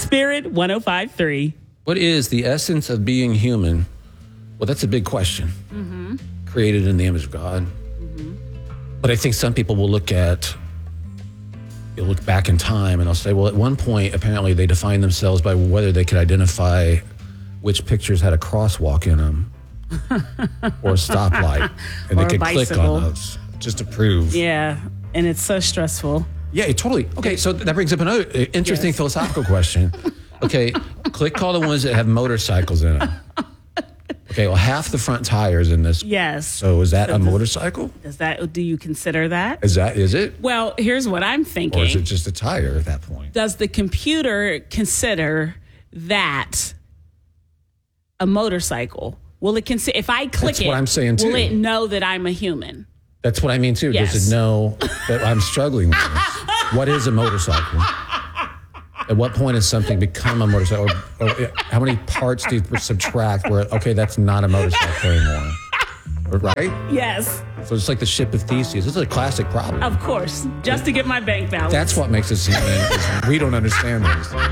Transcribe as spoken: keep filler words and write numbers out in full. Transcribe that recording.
Spirit one oh five point three. What is the essence of being human? Well, that's a big question. Mm-hmm. Created in the image of God. Mm-hmm. But I think some people will look at, you'll look back in time and they'll say, well, at one point, apparently they defined themselves by whether they could identify which pictures had a crosswalk in them or a stoplight. And Or they a could click bicycle. on those just to prove. Yeah, and it's so stressful. Yeah, it totally. Okay, so that brings up another uh, interesting Yes. philosophical question. Okay, click all the ones that have motorcycles in them. Okay, well, half the front tires in this. Yes. So is that So a does- motorcycle? Does that? Do you consider that? Is that, is it? Well, here's what I'm thinking. Or is it just a tire at that point? Does the computer consider that a motorcycle? Will it consider if I click That's it? what I'm saying, Will too. it know that I'm a human? That's what I mean, too. Yes. Does it know that I'm struggling with this? What is a motorcycle? At what point has something become a motorcycle? Or, or how many parts do you subtract where, okay, that's not a motorcycle anymore? Right? Yes, So it's like the ship of Theseus. This is a classic problem. of course. Just to get my bank balance. That's what makes us human. Is we don't understand these.